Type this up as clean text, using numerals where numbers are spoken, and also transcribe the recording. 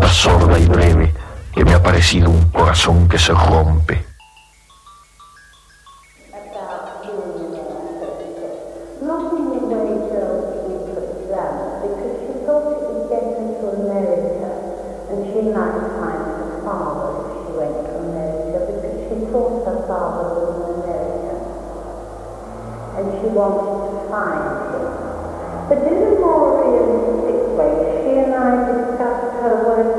sorda y breve que me ha parecido un corazón que se rompe. She wanted to find him. But in a more realistic way, she and I discussed her work